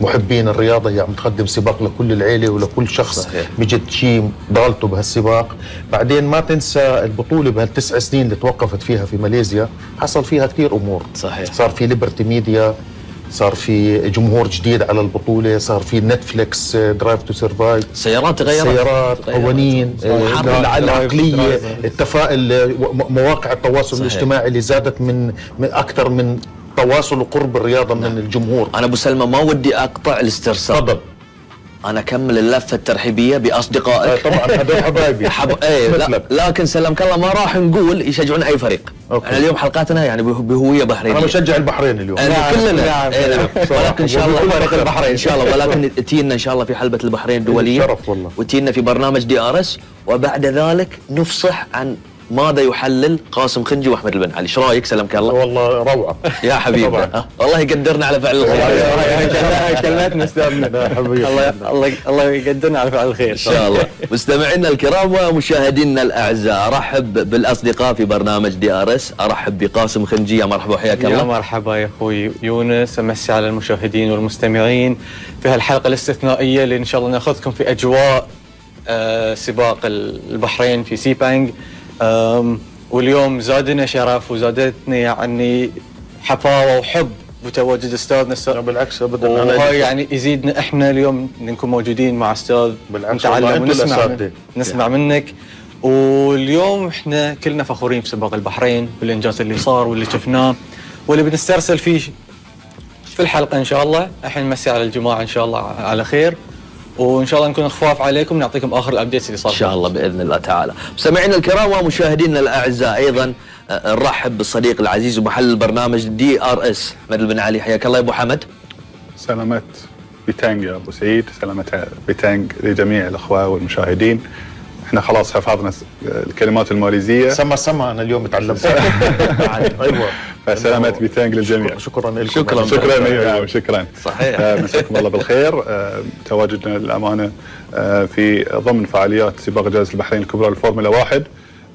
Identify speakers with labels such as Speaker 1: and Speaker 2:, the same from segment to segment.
Speaker 1: محبين الرياضة، هي عم تقدم سباق لكل العيلة ولكل شخص
Speaker 2: صحيح.
Speaker 1: بيجد شيء ضالته بهالسباق. بعدين ما تنسى البطولة بهال9 سنين اللي توقفت فيها في ماليزيا حصل فيها كثير أمور.
Speaker 2: صحيح.
Speaker 1: صار في ليبرتي ميديا، صار في جمهور جديد على البطولة، صار في نتفليكس درايف تو سيرفايف،
Speaker 2: سيارات
Speaker 1: قوانين العقلية، التفاعل، مواقع التواصل الاجتماعي اللي زادت من أكثر من تواصل وقرب الرياضة من الجمهور.
Speaker 2: أنا أبو سلمى ما ودي أقطع الاسترسال.
Speaker 1: تفضل.
Speaker 2: أنا أكمل اللفة الترحيبية بأصدقائك.
Speaker 1: طبعا هذول حبايبي.
Speaker 2: لكن سلمك الله ما راح نقول يشجعون أي فريق. احنا اليوم حلقاتنا يعني بهوية بحرينية.
Speaker 1: أنا بشجع البحرين اليوم.
Speaker 2: كلنا. ولكن إن شاء الله فريق البحرين إن شاء الله، ولكن تينا إن شاء الله في حلبة البحرين الدولية.
Speaker 1: شرف والله.
Speaker 2: وتينا في برنامج DRS، وبعد ذلك نفصح عن ماذا يحلل قاسم خنجي واحمد البن علي. ايش رايك سلمك الله؟
Speaker 1: والله روعه
Speaker 2: يا حبيبي. والله يقدرنا على فعل الخير.
Speaker 3: كلماتنا استاذنا حبيبي. الله يقدرنا على فعل الخير
Speaker 2: ان شاء الله. مستمعينا الكرام ومشاهدينا الاعزاء، ارحب بالاصدقاء في برنامج DRS. ارحب بقاسم خنجي. يا مرحبا وحياك الله.
Speaker 3: يا مرحبا يا اخوي يونس. امسي على المشاهدين والمستمعين في هالحلقه الاستثنائيه اللي ان شاء الله ناخذكم في اجواء سباق البحرين في سيبانج. واليوم زادنا شرف وزادتني يعني حفاوه وحب بتواجد استاذنا.
Speaker 1: بالعكس ابدا.
Speaker 3: وهاي يعني يزيدنا احنا اليوم نكون موجودين مع استاذ نتعلم ونسمع منك. واليوم احنا كلنا فخورين في سباق البحرين بالانجاز اللي صار واللي شفناه واللي بنسترسل فيه في الحلقه ان شاء الله. الحين نمسي على الجماعه ان شاء الله على خير، وان شاء الله نكون خفاف عليكم، نعطيكم اخر الابديتس اللي صار
Speaker 2: ان شاء الله باذن الله تعالى. مستمعينا الكرام ومشاهدينا الاعزاء، ايضا نرحب بالصديق العزيز ومحل البرنامج DRS احمد البن علي. حياك الله يا ابو حمد.
Speaker 4: سلامات بتانج يا ابو سعيد، سلامات بتانج لجميع الاخوه والمشاهدين. احنا خلاص حفظنا الكلمات الماليزيه.
Speaker 1: سما انا اليوم تعلمت. ايوه.
Speaker 4: فسلامات بتانج للجميع.
Speaker 1: شكرا لكم.
Speaker 4: شكرا.
Speaker 2: صحيح.
Speaker 4: مساكم الله بالخير. تواجدنا للامانه في ضمن فعاليات سباق جائزه البحرين الكبرى للفورمولا 1.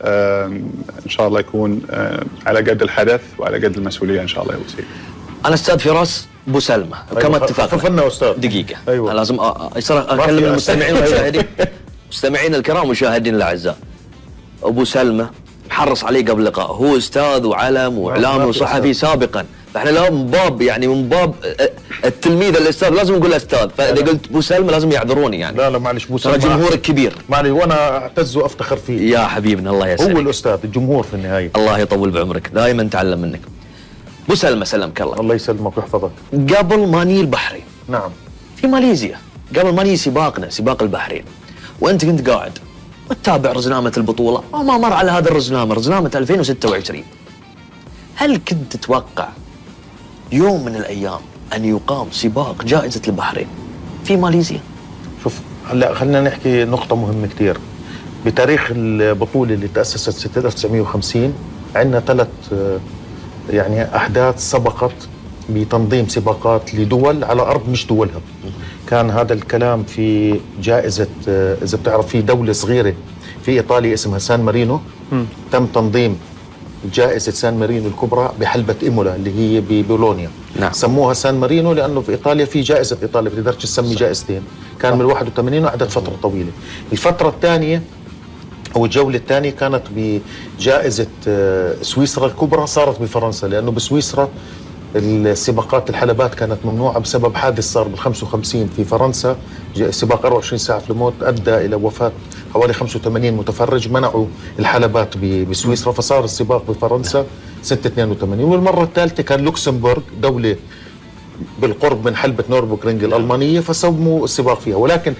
Speaker 4: ان شاء الله يكون على قد الحدث وعلى قد المسؤوليه ان شاء الله يا ابو سعيد.
Speaker 2: انا استاذ فراس ابو سلمى كما اتفقنا.
Speaker 1: خفنا استاذ
Speaker 2: دقيقه.
Speaker 1: أيوة.
Speaker 2: أنا لازم اكلم المستمعين والمشاهدين. مستمعينا الكرام ومشاهدينا الاعزاء، ابو سلمى محرص عليه قبل لقاء، هو استاذ وعلم واعلامي وصحفي سابقا، فاحنا لو من باب يعني من باب التلميذ الاستاذ لازم نقول استاذ، فاذا قلت ابو سلمى لازم يعذروني يعني.
Speaker 1: لا معلش ابو سلمى
Speaker 2: جمهورك كبير.
Speaker 1: معلش وانا اعتز وافتخر فيه
Speaker 2: يا حبيبنا. الله يسعدك.
Speaker 1: هو الاستاذ، الجمهور في النهايه.
Speaker 2: الله يطول بعمرك، دائما نتعلم منك. ابو سلمى سلمك الله.
Speaker 1: الله يسلمك ويحفظك.
Speaker 2: قبل ما نيجي البحرين،
Speaker 1: نعم،
Speaker 2: في ماليزيا، قبل ما نيجي سباقنا سباق البحرين، وانت كنت قاعد وتتابع رزنامه البطوله وما مر على هذا رزنامه 2026، هل كنت تتوقع يوم من الايام ان يقام سباق جائزه البحرين في ماليزيا؟
Speaker 1: شوف هلا خلينا نحكي نقطه مهمه كثير. بتاريخ البطوله اللي تاسست 1950 عندنا 3 يعني احداث سبقت بتنظيم سباقات لدول على ارض مش دولها. كان هذا الكلام في جائزه، اذا بتعرف في دوله صغيره في ايطاليا اسمها سان مارينو، تم تنظيم جائزه سان مارينو الكبرى بحلبه ايمولا اللي هي ببولونيا.
Speaker 2: نعم.
Speaker 1: سموها سان مارينو لانه في ايطاليا في جائزه ايطاليا بتقدرش تسمي جائزتين، كان من 81 وعدت فتره طويله. الفتره الثانيه أو الجولة الثانية كانت بجائزة سويسرا الكبرى، صارت بفرنسا لأنه بسويسرا السباقات الحلبات كانت ممنوعة بسبب حادث صار بال55 في فرنسا، سباق 24 ساعة في الموت أدى إلى وفاة حوالي 85 متفرج، منعوا الحلبات بسويسرا، فصار السباق بفرنسا سنة 82. والمرة الثالثة كان لوكسمبورغ دولة بالقرب من حلبة نوربورغرينج الألمانية فسموا السباق فيها. ولكن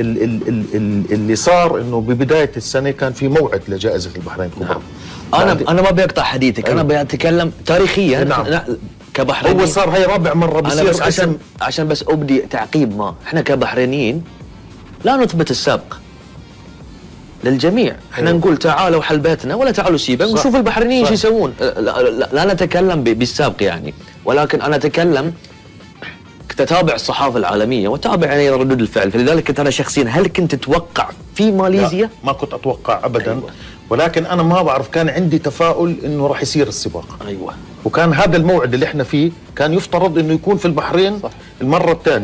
Speaker 1: اللي صار انه ببداية السنة كان في موعد لجائزة البحرين الكبرى.
Speaker 2: انا ما بيقطع حديثك. أيوة. انا بتكلم تاريخيا.
Speaker 1: نعم.
Speaker 2: كبحرينيين
Speaker 1: هو صار هي رابع مرة بصير.
Speaker 2: بس عشان بس ابدي تعقيب، ما احنا كبحرينيين لا نثبت السابق للجميع. احنا
Speaker 1: أيوة.
Speaker 2: نقول تعالوا حلبتنا ولا تعالوا سيبا ونشوف البحرينيين ايش يسوون. لا نتكلم بالسابق يعني، ولكن انا اتكلم تتابع الصحافه العالميه وتابع يعني ردود الفعل. فلذلك كنت انا شخصيا، هل كنت تتوقع في ماليزيا؟
Speaker 1: لا ما كنت اتوقع ابدا.
Speaker 2: أيوة.
Speaker 1: ولكن انا ما بعرف، كان عندي تفاؤل انه راح يصير السباق.
Speaker 2: ايوه.
Speaker 1: وكان هذا الموعد اللي احنا فيه كان يفترض انه يكون في البحرين. صح. المره الثانيه